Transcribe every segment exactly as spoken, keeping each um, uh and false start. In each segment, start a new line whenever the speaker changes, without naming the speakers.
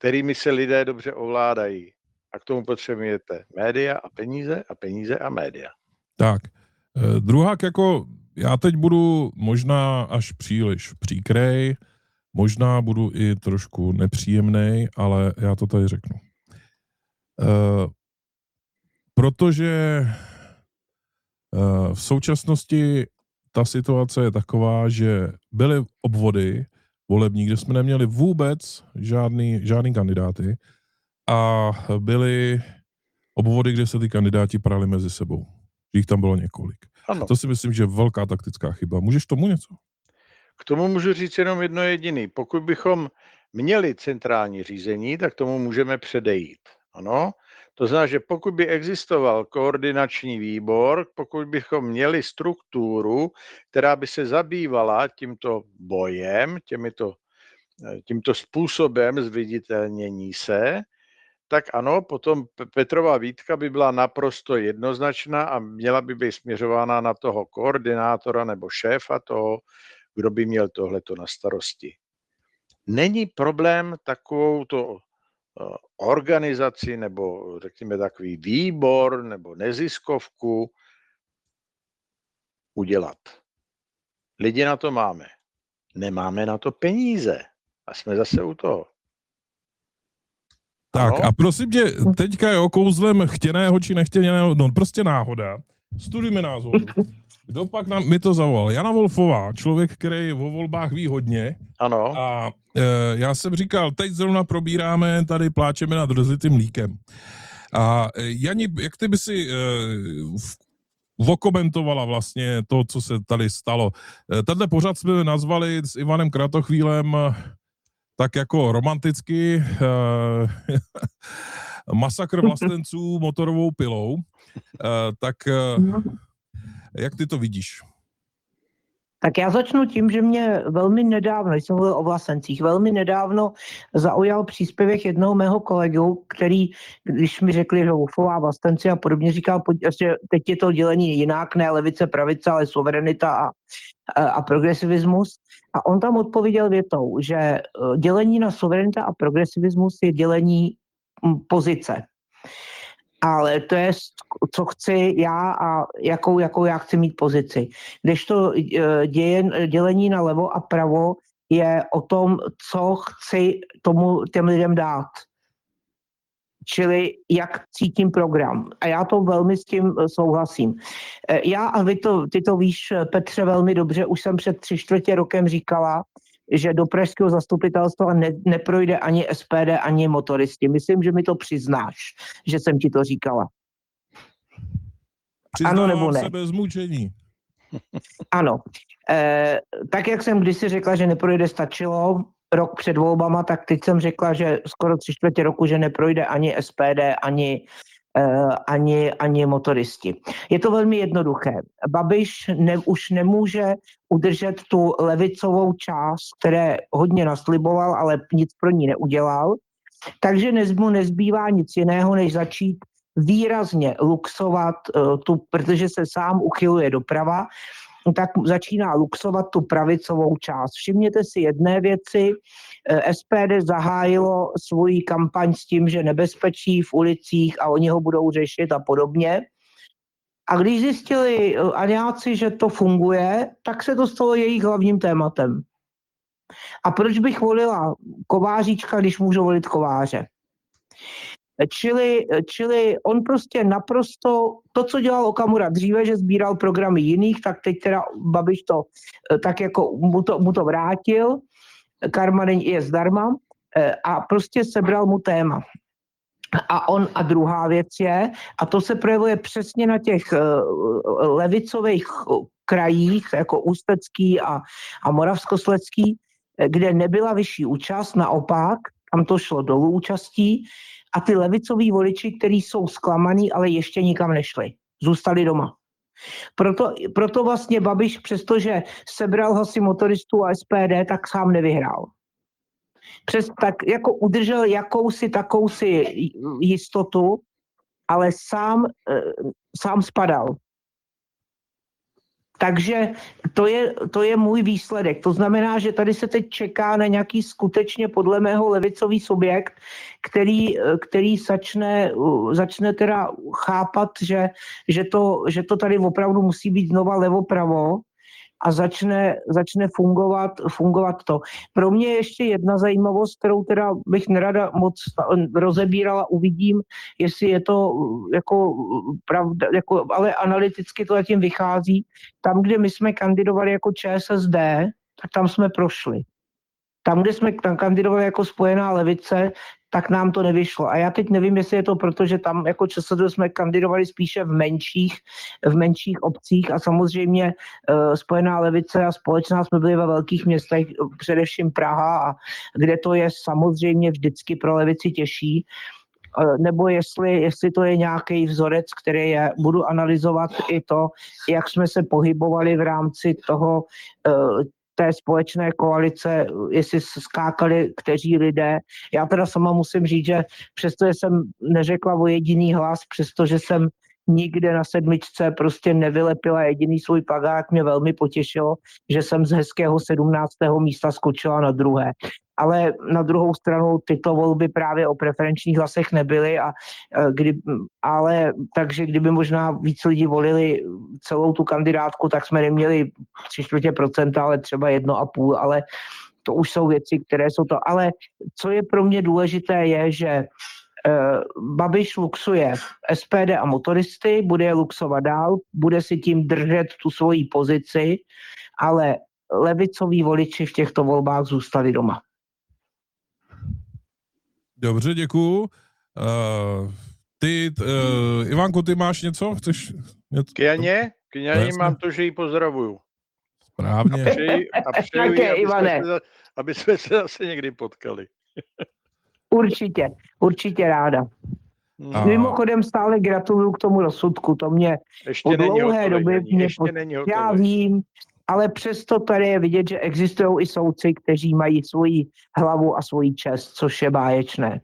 kterými se lidé dobře ovládají. A k tomu potřebujete média a peníze a peníze a média.
Tak, eh, druhák jako, já teď budu možná až příliš příkrej, možná budu i trošku nepříjemnej, ale já to tady řeknu. Eh, protože eh, v současnosti ta situace je taková, že byly obvody volební, kde jsme neměli vůbec žádný, žádný kandidáty a byly obvody, kde se ty kandidáti prali mezi sebou. Jich tam bylo několik.
Ano.
To si myslím, že je velká taktická chyba. Můžeš tomu něco?
K tomu můžu říct jenom jedno jediný. Pokud bychom měli centrální řízení, tak tomu můžeme předejít. Ano? To znamená, že pokud by existoval koordinační výbor, pokud bychom měli strukturu, která by se zabývala tímto bojem, těmito, tímto způsobem zviditelnění se, tak ano, potom Petrova výtka by byla naprosto jednoznačná a měla by být směřována na toho koordinátora nebo šéfa toho, kdo by měl tohleto na starosti. Není problém takovouto organizaci nebo řekněme takový výbor nebo neziskovku udělat. Lidi na to máme. Nemáme na to peníze. A jsme zase u toho.
Tak
ano?
a prosím tě, teďka je o kouzlem chtěného či nechtěného, no prostě náhoda. Studujme názor. Kdo pak nám, mi to zavolal? Jana Wolfová, člověk, který o volbách ví hodně.
Ano.
A e, já jsem říkal, teď zrovna probíráme, tady pláčeme nad rozlitým mlíkem. A e, Jani, jak ty by si e, vokomentovala vlastně to, co se tady stalo? E, tenhle pořad jsme nazvali s Ivanem Kratochvílem tak jako romanticky e, masakr vlastenců motorovou pilou. E, tak e, jak ty to vidíš?
Tak já začnu tím, že mě velmi nedávno, když jsem mluvil o vlastencích, velmi nedávno zaujal příspěvek jednoho mého kolegu, který, když mi řekli, že Wolfová vlastenci a podobně, říkal, že teď je to dělení jinak, ne levice, pravice, ale suverenita a, a, a progresivismus. A on tam odpověděl větou, že dělení na suverenita a progresivismus je dělení pozice. Ale to je, co chci já a jakou, jakou já chci mít pozici. Kdežto děje, dělení na levo a pravo je o tom, co chci tomu těm lidem dát. Čili jak cítím program. A já to velmi s tím souhlasím. Já, a vy to, ty to víš, Petře, velmi dobře, už jsem před tři čtvrtě rokem říkala, že do pražského zastupitelstva ne, neprojde ani S P D, ani motoristi. Myslím, že mi to přiznáš, že jsem ti to říkala.
Přiznávám ano nebo ne? Se bez mučení.
Ano. E, tak, jak jsem kdysi řekla, že neprojde stačilo rok před volbama, tak teď jsem řekla, že skoro tři čtvrtě roku, že neprojde ani S P D, ani Uh, ani, ani motoristi. Je to velmi jednoduché. Babiš ne, už nemůže udržet tu levicovou část, které hodně nasliboval, ale nic pro ní neudělal. Takže mu nezbývá nic jiného, než začít výrazně luxovat, uh, tu, protože se sám uchyluje doprava, tak začíná luxovat tu pravicovou část. Všimněte si jedné věci, S P D zahájilo svoji kampaň s tím, že nebezpečí v ulicích a oni ho budou řešit a podobně. A když zjistili Aňáci, že to funguje, tak se to stalo jejich hlavním tématem. A proč bych volila Kováříčka, když můžu volit Kováře? Čili, čili on prostě naprosto, to, co dělal Okamura dříve, že sbíral programy jiných, tak teď teda Babiš to tak jako mu to, mu to vrátil, karma je zdarma, a prostě sebral mu téma. A on, a druhá věc je, a to se projevuje přesně na těch levicových krajích, jako Ústecký a, a Moravskoslezský, kde nebyla vyšší účast, naopak, tam to šlo dolů účastí, a ty levicoví voliči, kteří jsou zklamaný, ale ještě nikam nešli. Zůstali doma. Proto, proto vlastně Babiš, přestože sebral hlasy motoristů a S P D, tak sám nevyhrál. Přes, tak jako udržel jakousi takousi jistotu, ale sám, sám spadal. Takže to je, to je můj výsledek. To znamená, že tady se teď čeká na nějaký skutečně podle mého levicový subjekt, který, který začne, začne teda chápat, že, že, to, že to tady opravdu musí být znova levo-pravo a začne, začne fungovat, fungovat to. Pro mě je ještě jedna zajímavost, kterou teda bych nerada moc rozebírala, uvidím, jestli je to jako pravda, jako, ale analyticky to zatím vychází. Tam, kde my jsme kandidovali jako ČSSD, tak tam jsme prošli. Tam, kde jsme tam kandidovali jako Spojená levice, tak nám to nevyšlo. A já teď nevím, jestli je to proto, že tam jako ČSSD jsme kandidovali spíše v menších, v menších obcích a samozřejmě uh, Spojená levice a Společná jsme byli ve velkých městech, především Praha, a kde to je samozřejmě vždycky pro levici těžší. Uh, nebo jestli, jestli to je nějaký vzorec, který je, budu analyzovat i to, jak jsme se pohybovali v rámci toho uh, té společné koalice, jestli skákali kteří lidé. Já teda sama musím říct, že přestože jsem neřekla o jediný hlas, přestože jsem nikde na sedmičce prostě nevylepila jediný svůj plakát, mě velmi potěšilo, že jsem z hezkého sedmnáctého místa skočila na druhé. Ale na druhou stranu tyto volby právě o preferenčních hlasech nebyly, a kdy, ale takže kdyby možná víc lidí volili celou tu kandidátku, tak jsme neměli tři čtvrtě procenta, ale třeba jedno a půl, ale to už jsou věci, které jsou to. Ale co je pro mě důležité je, že Babiš luxuje S P D a motoristy, bude je luxovat dál, bude si tím držet tu svoji pozici, ale levicoví voliči v těchto volbách zůstali doma.
Dobře, děkuju. Uh, ty, uh, Ivanko, ty máš něco? Chceš něco?
K Janě? K Janě no, mám to, že ji pozdravuju.
Správně.
A přeji, a přeji
Také,
aby,
Ivane.
jsme se, aby jsme se zase někdy potkali.
Určitě, určitě ráda.
A...
Mimochodem stále gratuluju k tomu rozsudku, to mě
ještě
po dlouhé době mě
ještě
pod...
není
Já vím, ale přesto tady je vidět, že existují i soudci, kteří mají svoji hlavu a svoji čest, což je báječné.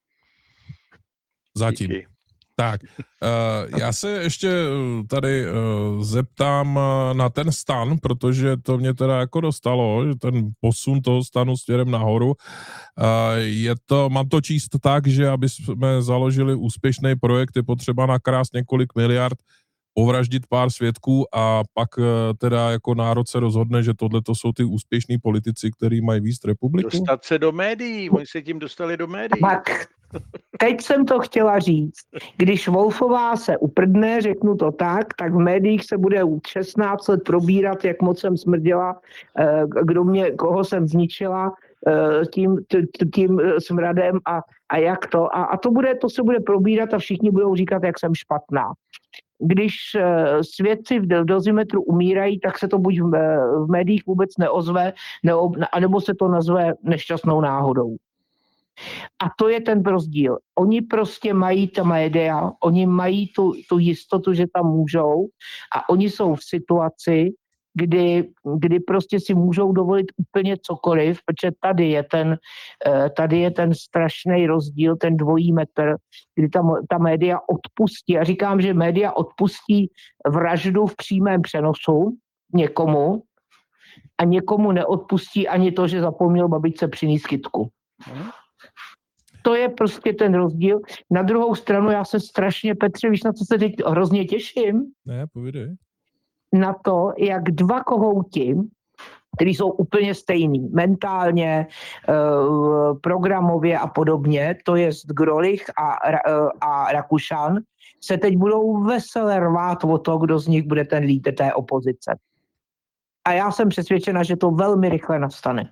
Zatím.
Díky.
Tak, uh, já se ještě tady uh, zeptám na ten stan, protože to mě teda jako dostalo, že ten posun toho stanu směrem nahoru. Uh, je to, mám to číst tak, že aby jsme založili úspěšný projekt, je potřeba nakrást několik miliard, povraždit pár svědků a pak uh, teda jako národ se rozhodne, že tohle to jsou ty úspěšní politici, kteří mají víc republiku.
Dostat se do médií, oni se tím dostali do médií.
Tak, teď jsem to chtěla říct. Když Wolfová se uprdne, řeknu to tak, tak v médiích se bude šestnáct let probírat, jak moc jsem smrděla, kdo mě, koho jsem zničila tím, tím smradem a, a jak to. A, a to, bude, to se bude probírat a všichni budou říkat, jak jsem špatná. Když svědci v dozimetru umírají, tak se to buď v, v médiích vůbec neozve, nebo, anebo se to nazve nešťastnou náhodou. A to je ten rozdíl. Oni prostě mají ta média, oni mají tu, tu jistotu, že tam můžou, a oni jsou v situaci, kdy, kdy prostě si můžou dovolit úplně cokoliv, protože tady je ten, tady je ten strašný rozdíl, ten dvojí metr, kdy ta, ta média odpustí. A říkám, že média odpustí vraždu v přímém přenosu někomu a někomu neodpustí ani to, že zapomněl babičce přinést kytku. To je prostě ten rozdíl. Na druhou stranu já se strašně, Petře, víš, na co se teď hrozně těším?
Ne, povídej.
Na to, jak dva kohouti, kteří jsou úplně stejný, mentálně, programově a podobně, to je Grolich a, a Rakušan, se teď budou vesele rvát o to, kdo z nich bude ten lídr té opozice. A já jsem přesvědčena, že to velmi rychle nastane.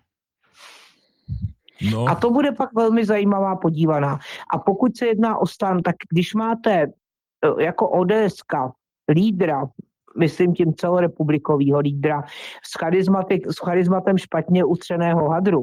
No.
A to bude pak velmi zajímavá podívaná. A pokud se jedná o stan, tak když máte jako O D S ka lídra, myslím tím celorepublikovýho lídra, s, s charizmatem špatně utřeného hadru,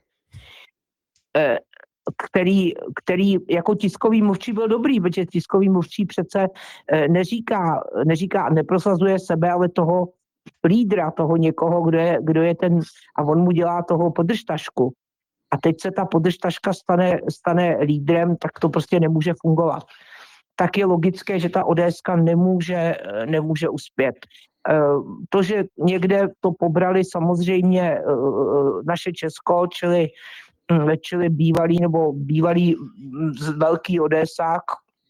který, který jako tiskový mluvčí byl dobrý, protože tiskový mluvčí přece neříká, neříká, neprosazuje sebe, ale toho lídra, toho někoho, kdo je, kdo je ten, a on mu dělá toho podržtašku. A teď se ta podržtaška stane, stane lídrem, tak to prostě nemůže fungovat. Tak je logické, že ta O D S ka nemůže, nemůže uspět. To, že někde to pobrali samozřejmě naše Česko, čili, čili bývalý nebo bývalý velký Odesák,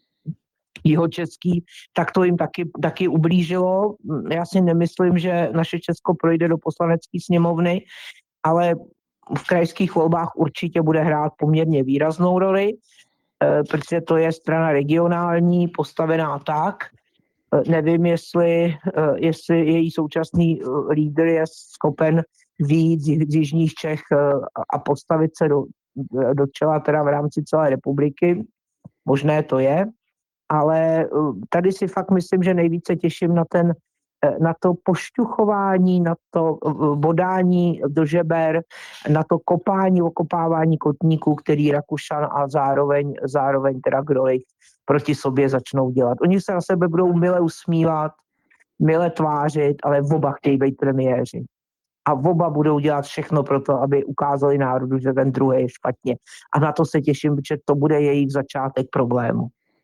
jihočeský, tak to jim taky, taky ublížilo. Já si nemyslím, že naše Česko projde do poslanecké sněmovny, ale v krajských volbách určitě bude hrát poměrně výraznou roli, protože to je strana regionální, postavená tak. Nevím, jestli, jestli její současný lídr je schopen vyjít z jižních Čech a postavit se do, do čela teda v rámci celé republiky. Možné to je, ale tady si fakt myslím, že nejvíce těším na ten na to pošťuchování, na to bodání do žeber, na to kopání, okopávání kotníků, který Rakušan a zároveň, zároveň teda Grolich proti sobě začnou dělat. Oni se na sebe budou mile usmívat, mile tvářit, ale oba chtějí být premiéři. A oba budou dělat všechno pro to, aby ukázali národu, že ten druhý je špatně. A na to se těším, protože to bude jejich začátek problému.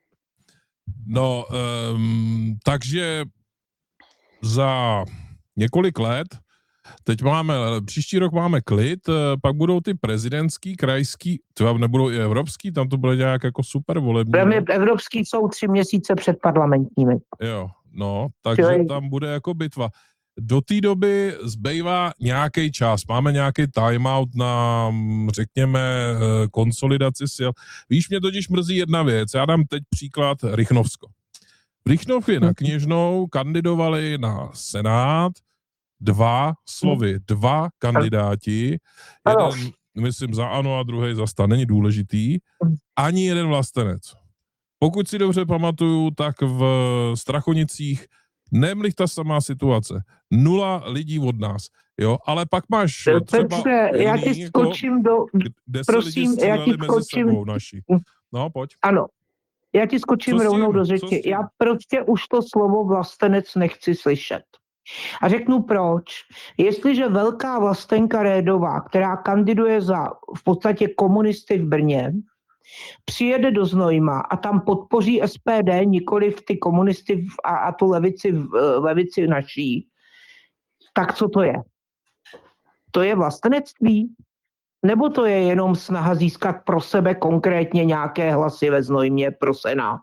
No, um, takže za několik let, teď máme, příští rok máme klid, pak budou ty prezidentský, krajský, třeba nebudou i evropský, tam to bude nějak jako super volební.
Evropský jsou tři měsíce před parlamentními.
Jo, no, takže Čili... tam bude jako bitva. Do té doby zbývá nějaký čas, máme nějaký timeout na, řekněme, konsolidaci sil. Víš, mě totiž mrzí jedna věc, já dám teď příklad Rychnovsko. V Rychnově na Kněžnou kandidovali na Senát dva slovy, dva kandidáti, jeden, myslím, za ANO a druhý za STAN, není důležitý, ani jeden vlastenec. Pokud si dobře pamatuju, tak v Strachonicích nemlich ta samá situace. Nula lidí od nás, jo, ale pak máš třeba
Petře, já ti skočím do,
kde se
prosím,
lidi
já ti
mezi
skočím,
sebou naši. No, pojď.
Ano, já ti skočím rovnou do řeči. Já prostě už to slovo vlastenec nechci slyšet. A řeknu proč. Jestliže velká vlastenka Rédová, která kandiduje za v podstatě komunisty v Brně, přijede do Znojma a tam podpoří S P D, nikoli v ty komunisty a, a tu levici, levici naší, tak co to je? To je vlastenectví? Nebo to je jenom snaha získat pro sebe konkrétně nějaké hlasy ve Znojmě pro Senát?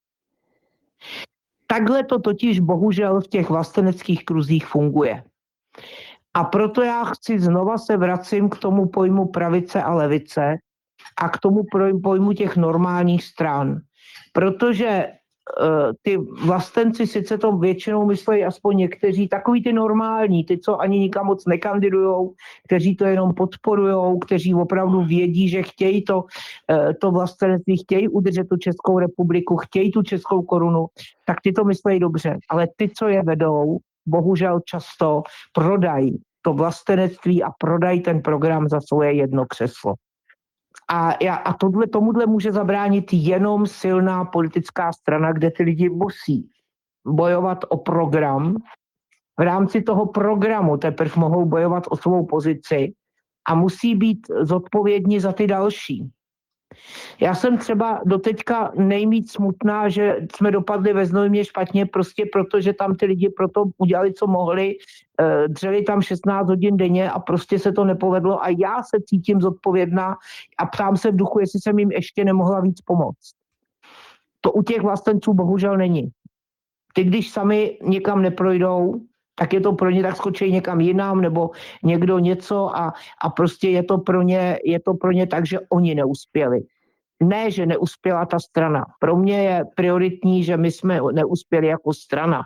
Takhle to totiž bohužel v těch vlasteneckých kruzích funguje. A proto já chci znova se vracím k tomu pojmu pravice a levice a k tomu pojmu těch normálních stran. Protože uh, ty vlastenci sice to většinou myslejí aspoň někteří, takový ty normální, ty, co ani nikam moc nekandidujou, kteří to jenom podporujou, kteří opravdu vědí, že chtějí to, uh, to vlastenectví, chtějí udržet tu Českou republiku, chtějí tu českou korunu, tak ty to myslejí dobře. Ale ty, co je vedou, bohužel často prodají to vlastenectví a prodají ten program za svoje jedno křeslo. A, já, a tohle, tomuhle může zabránit jenom silná politická strana, kde ty lidi musí bojovat o program. V rámci toho programu teprve mohou bojovat o svou pozici a musí být zodpovědní za ty další. Já jsem třeba doteďka nejvíc smutná, že jsme dopadli ve Znojmě špatně, prostě protože tam ty lidi proto udělali, co mohli, dřeli tam šestnáct hodin denně a prostě se to nepovedlo a já se cítím zodpovědná a ptám se v duchu, jestli jsem jim ještě nemohla víc pomoct. To u těch vlastenců bohužel není. Ty, když sami někam neprojdou, tak je to pro ně, tak skočí někam jinam nebo někdo něco a, a prostě je to, pro ně, je to pro ně tak, že oni neuspěli. Ne, že neuspěla ta strana. Pro mě je prioritní, že my jsme neuspěli jako strana.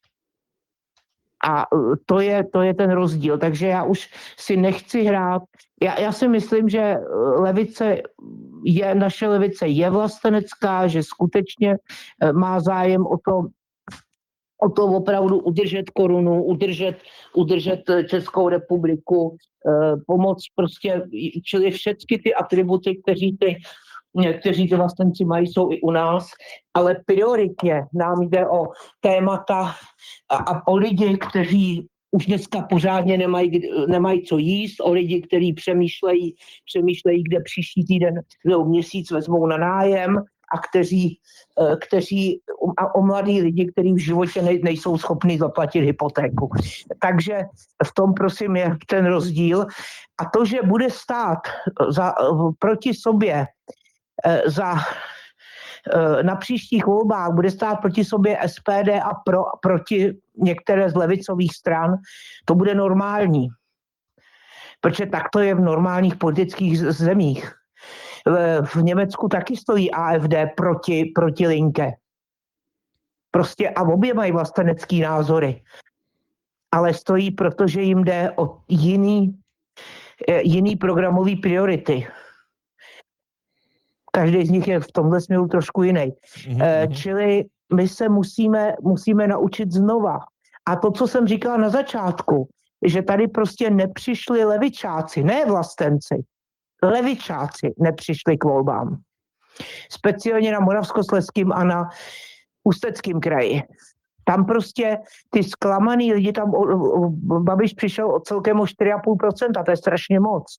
A to je, to je ten rozdíl. Takže já už si nechci hrát. Já, já si myslím, že levice je, naše levice je vlastenecká, že skutečně má zájem o to, o to opravdu udržet korunu, udržet, udržet Českou republiku, eh, pomoct prostě, čili všechny ty atributy, kteří ty, kteří ty vlastenci mají, jsou i u nás, ale prioritně nám jde o témata a, a o lidi, kteří už dneska pořádně nemají, nemají co jíst, o lidi, kteří přemýšlejí, přemýšlejí, kde příští týden nebo měsíc vezmou na nájem, a kteří, kteří a o mladý lidi, kteří v životě ne, nejsou schopni zaplatit hypotéku. Takže v tom prosím je ten rozdíl. A to, že bude stát za, proti sobě za, na příštích volbách, bude stát proti sobě S P D a pro, proti některé z levicových stran, to bude normální. Protože tak to je v normálních politických zemích. V Německu taky stojí A F D proti, proti Linke. Prostě a obě mají vlastenecký názory. Ale stojí, protože jim jde o jiný, jiný programový priority. Každý z nich je v tomhle směru trošku jiný. Mm-hmm. Čili my se musíme, musíme naučit znova. A to, co jsem říkala na začátku, že tady prostě nepřišli levičáci, ne vlastenci, levičáci nepřišli k volbám. Speciálně na Moravskoslezském a na Ústeckém kraji. Tam prostě ty zklamaný lidi, tam o, o, Babiš přišel o celkem o čtyři celá pět procenta, to je strašně moc.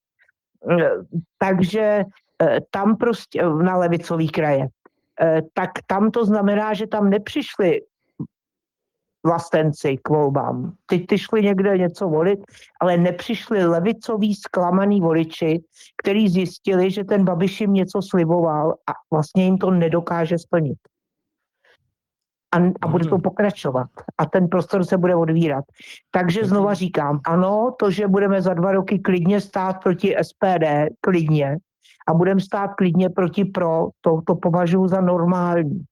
Takže tam prostě na levicový kraje. Tak tam to znamená, že tam nepřišli vlastenci k volbám. Ty, ty šli někde něco volit, ale nepřišli levicoví zklamaný voliči, kteří zjistili, že ten Babiš jim něco sliboval a vlastně jim to nedokáže splnit. A, a bude to pokračovat. A ten prostor se bude odvírat. Takže znova říkám, ano, to, že budeme za dva roky klidně stát proti S P D, klidně, a budeme stát klidně proti pro, to, to považuji za normální.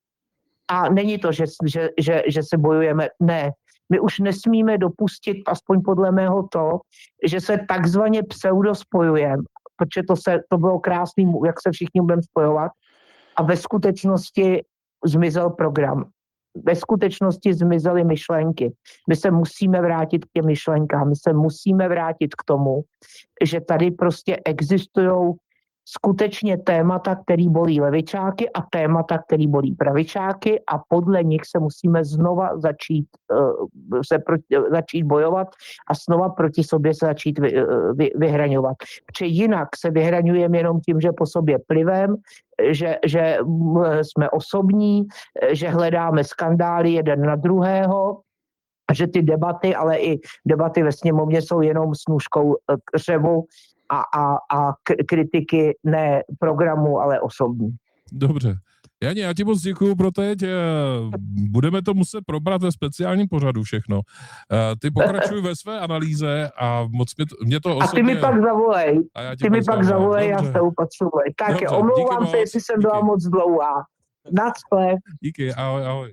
A není to, že, že, že, že se bojujeme. Ne. My už nesmíme dopustit, aspoň podle mého to, že se takzvaně pseudo spojujeme, protože to, se, to bylo krásný, jak se všichni budeme spojovat, a ve skutečnosti zmizel program. Ve skutečnosti zmizely myšlenky. My se musíme vrátit k těm myšlenkám, my se musíme vrátit k tomu, že tady prostě existují skutečně témata, který bolí levičáky a témata, který bolí pravičáky a podle nich se musíme znova začít, uh, se proti, začít bojovat a znova proti sobě se začít vy, vy, vyhraňovat. Protože jinak se vyhraňujeme jenom tím, že po sobě plivem, že, že jsme osobní, že hledáme skandály jeden na druhého, že ty debaty, ale i debaty ve sněmovně jsou jenom s nůžkou křevu a, a, a kritiky ne programu, ale osobní.
Dobře. Janě, já ti moc děkuju pro teď. Budeme to muset probrat ve speciálním pořadu všechno. Ty pokračuj ve své analýze a moc mě to, mě to osobně...
A ty mi pak zavolej. Ty mi pak zavolej, já se upatřuji. Tak dobře, omlouvám se, jestli jsem byla moc dlouhá. Naschle.
Díky, ahoj, ahoj.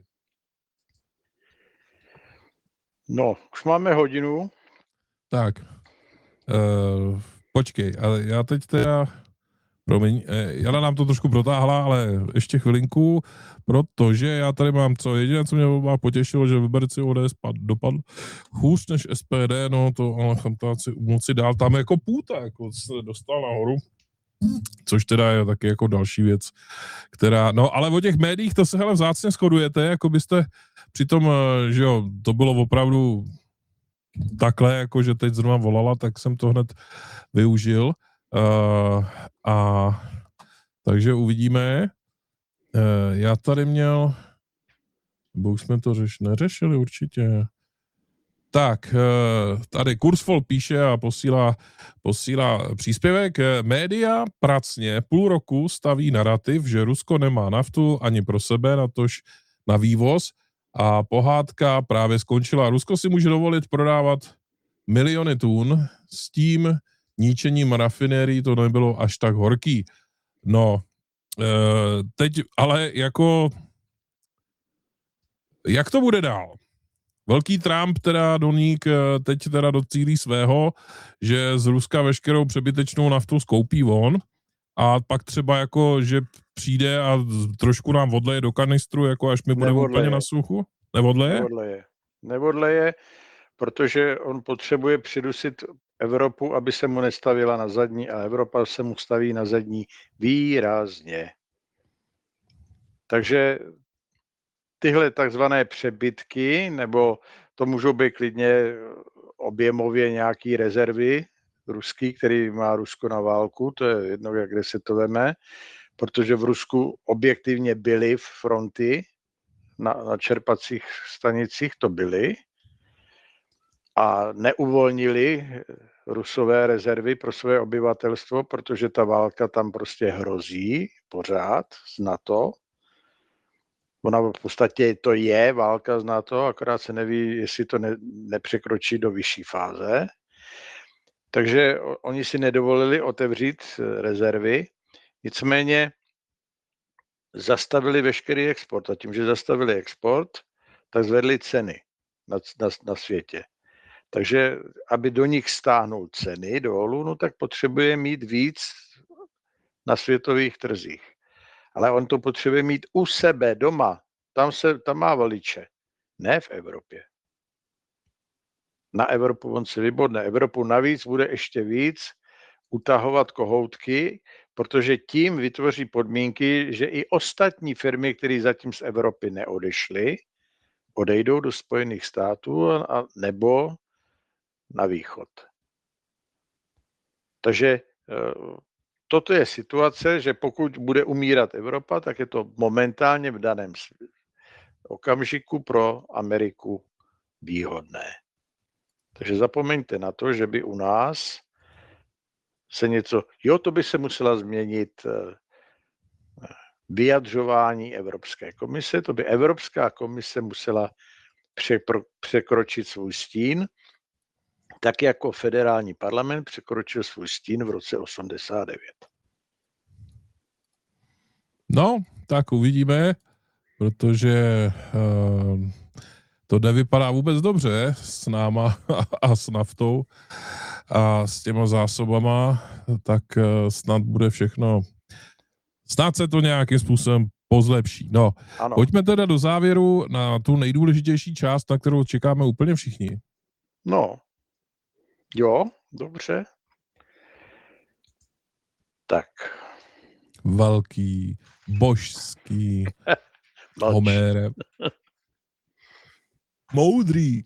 No, už máme hodinu.
Tak. Uh, počkej, ale já teď teda... Promiň, Jana nám to trošku protáhla, ale ještě chvilinku, protože já tady mám co, jediné, co mě vás potěšilo, že Liberci O D S dopadl hůř než S P D, no to ale chamtáci moci dál tam jako půta, jako se dostal nahoru, což teda je taky jako další věc, která, no ale o těch médiích to se hele vzácně shodujete, jako byste přitom, že jo, to bylo opravdu takhle, jako že teď zrovna volala, tak jsem to hned využil. Uh, a takže uvidíme. Uh, já tady měl, bo už jsme to řeš, neřešili určitě. Tak, uh, tady Kurzfol píše a posílá, posílá příspěvek. Média pracně půl roku staví narrativ, že Rusko nemá naftu ani pro sebe, natož na vývoz a pohádka právě skončila. Rusko si může dovolit prodávat miliony tun s tím ničením rafinérií to nebylo až tak horký. No, teď ale jako jak to bude dál? Velký Trump teda Doník teď teda docílí svého, že z Ruska veškerou přebytečnou naftu skoupí on a pak třeba jako, že přijde a trošku nám odleje do kanistru, jako až my budeme úplně na suchu? Neodleje?
Neodleje. Neodleje, protože on potřebuje přidusit Evropu, aby se mu nestavila na zadní a Evropa se mu staví na zadní výrazně. Takže tyhle takzvané přebytky, nebo to můžou být klidně objemově nějaký rezervy ruský, který má Rusko na válku, to je jedno, kde se to veme, protože v Rusku objektivně byly fronty na, na čerpacích stanicích, to byly, a neuvolnili Rusové rezervy pro své obyvatelstvo, protože ta válka tam prostě hrozí pořád z NATO. Ona v podstatě to je válka z NATO, akorát se neví, jestli to ne, nepřekročí do vyšší fáze. Takže oni si nedovolili otevřít rezervy, nicméně zastavili veškerý export. A tím, že zastavili export, tak zvedli ceny na, na, na světě. Takže aby do nich stáhnul ceny dolů, no tak potřebuje mít víc na světových trzích. Ale on to potřebuje mít u sebe doma. Tam, se, tam má voliče. Ne v Evropě. Na Evropu on si vybodne. Evropu navíc bude ještě víc utahovat kohoutky, protože tím vytvoří podmínky, že i ostatní firmy, které zatím z Evropy neodešly, odejdou do Spojených států a, nebo na východ. Takže toto je situace, že pokud bude umírat Evropa, tak je to momentálně v daném okamžiku pro Ameriku výhodné. Takže zapomeňte na to, že by u nás se něco, jo, to by se musela změnit vyjadřování Evropské komise, to by Evropská komise musela překročit svůj stín, tak jako federální parlament překročil svůj stín v roce osmdesát devět.
No, tak uvidíme, protože uh, to nevypadá vůbec dobře s náma a s naftou a s těma zásobama, tak uh, snad bude všechno, snad se to nějakým způsobem pozlepší. No, ano. Pojďme teda do závěru na tu nejdůležitější část, na kterou čekáme úplně všichni.
No, jo, dobře. Tak.
Velký, božský, Homére. Moudrý.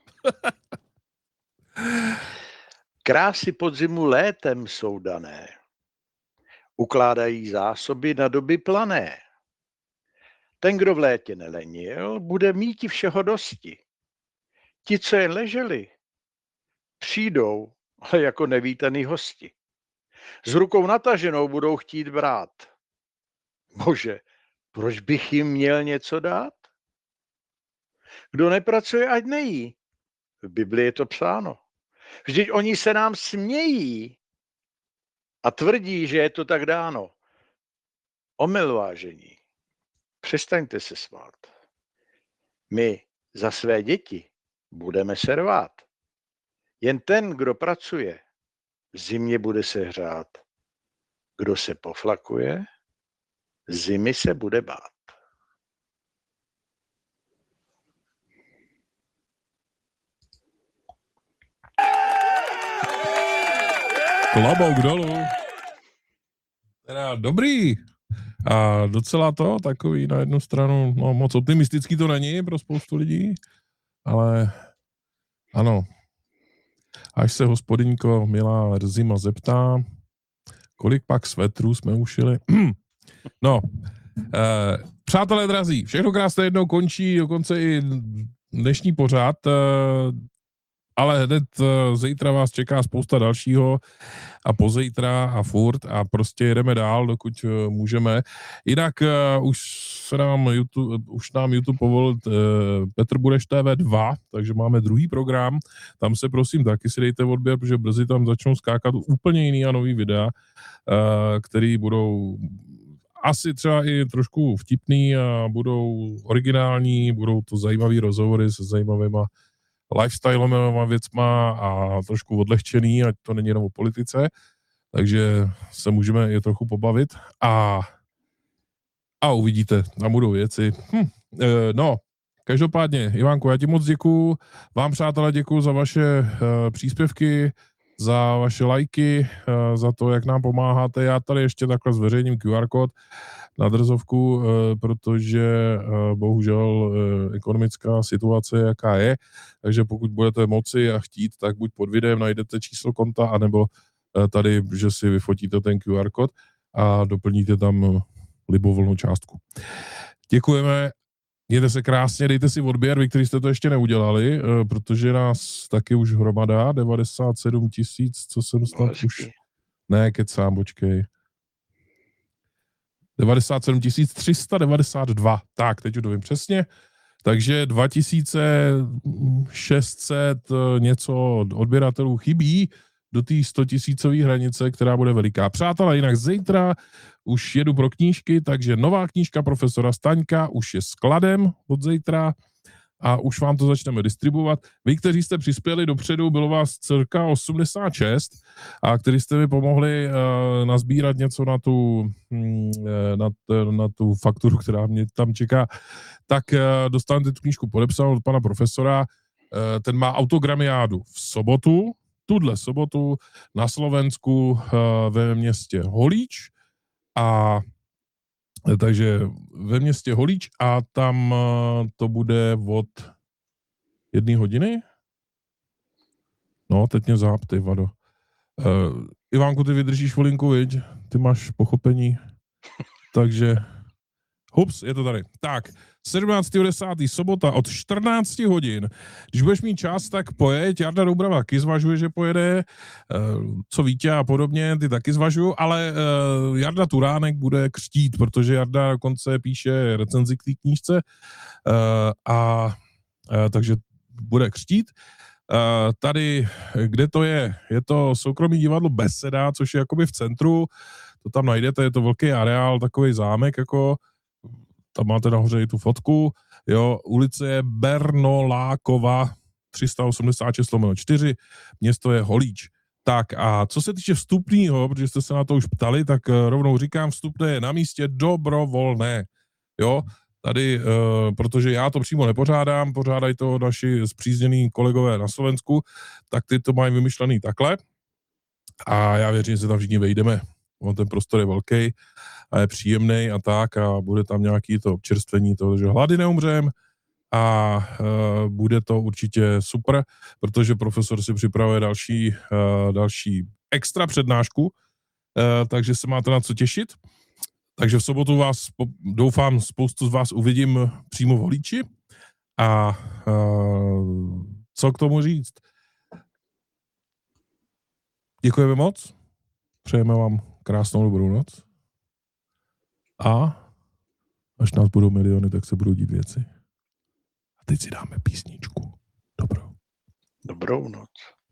Krásy podzimu létem jsou dané. Ukládají zásoby na doby plané. Ten, kdo v létě nelenil, bude míti všeho dosti. Ti, co jen leželi, přijdou, ale jako nevítaný hosti. S rukou nataženou budou chtít brát. Bože, proč bych jim měl něco dát? Kdo nepracuje, ať nejí. V Biblii je to psáno. Vždyť oni se nám smějí a tvrdí, že je to tak dáno. Omyl, vážení. Přestaňte se smát. My za své děti budeme se rvát. Jen ten, kdo pracuje, v zimě bude se hřát. Kdo se poflakuje, zimy se bude bát.
Klobouk dolů. Teda dobrý. A docela to, takový na jednu stranu, no moc optimistický to není pro spoustu lidí, ale ano. Až se hospodyňko milá Zima zeptá, kolik pak svetrů jsme ušili. No, eh, přátelé drazí, všechno krásné jednou končí, dokonce i dnešní pořad, eh, ale hned eh, zítra vás čeká spousta dalšího a pozítra a furt a prostě jedeme dál, dokud eh, můžeme. Jinak eh, už se nám YouTube, už nám YouTube povolil eh, Petr Bureš T V dva, takže máme druhý program, tam se prosím taky si dejte odběr, protože brzy tam začnou skákat úplně jiný a nový videa, eh, který budou asi třeba i trošku vtipný a budou originální, budou to zajímavý rozhovory se zajímavýma lifestyleovými věcma a trošku odlehčený, ať to není jenom o politice, takže se můžeme je trochu pobavit a, a uvidíte, tam budou věci. Hm, e, no, každopádně, Ivánko, já ti moc děkuju, vám přátelé děkuju za vaše e, příspěvky, za vaše lajky, e, za to, jak nám pomáháte. Já tady ještě takhle zveřejním Q R kód na drzovku, e, protože e, bohužel e, ekonomická situace je, jaká je, takže pokud budete moci a chtít, tak buď pod videem najdete číslo konta, anebo e, tady, že si vyfotíte ten Q R kód a doplníte tam libovolnou částku. Děkujeme Mějte se krásně, dejte si odběr, vy, kteří jste to ještě neudělali, protože nás taky už hromada, devadesát sedm tisíc, co jsem snad
Hezky.
už... Ne, kecám, počkej. devadesát sedm tisíc tři sta devadesát dva, tak, teď už to vím přesně. Takže dva tisíce šest set něco odběratelů chybí do té sto tisícové hranice, která bude veliká. Přátelé, jinak zítra už jedu pro knížky, takže nová knížka profesora Staňka už je skladem od zítra a už vám to začneme distribuovat. Vy, kteří jste přispěli dopředu, bylo vás cirka osmdesát šest a kteří jste mi pomohli uh, nazbírat něco na tu, mm, na, t, na tu fakturu, která mě tam čeká, tak uh, dostanete tu knížku podepsanou od pana profesora. Uh, ten má autogramiádu v sobotu, tuhle sobotu na Slovensku uh, ve městě Holíč a takže ve městě Holíč a tam uh, to bude od jedné hodiny? No, teď mě záp, ty vado. Uh, Ivánku, ty vydržíš volinku, viď? Ty máš pochopení. Takže, hups, je to tady. Tak, sedmnáctého desátého sobota od čtrnácti hodin. Když budeš mít čas, tak pojeď. Jarda Doubrava taky zvažuje, že pojede. Co Vítě a podobně, ty taky zvažuju, ale Jarda Turánek bude křtít, protože Jarda dokonce píše recenzi k té knížce a takže bude křtít. Tady, kde to je? Je to soukromý divadlo Beseda, což je jakoby v centru. To tam najdete, je to velký areál, takový zámek, jako tam máte nahoře i tu fotku, jo, ulice je Bernolákova tři sta osmdesát šest lomeno čtyři, město je Holíč. Tak a co se týče vstupního, protože jste se na to už ptali, tak rovnou říkám, vstupné je na místě dobrovolné, jo, tady, uh, protože já to přímo nepořádám, pořádají to naši spříznění kolegové na Slovensku, tak ty to mají vymyšlený takhle a já věřím, že se tam všichni vejdeme. On ten prostor je velký a je příjemný a tak a bude tam nějaký to občerstvení toho, že hlady neumřem a uh, bude to určitě super, protože profesor si připravuje další, uh, další extra přednášku, uh, takže se máte na co těšit. Takže v sobotu vás, doufám, spoustu z vás uvidím přímo v Holíči a uh, co k tomu říct? Děkujeme moc, přejeme vám krásnou dobrou noc a až nás budou miliony, tak se budou dít věci. A teď si dáme písničku. Dobrou.
Dobrou noc.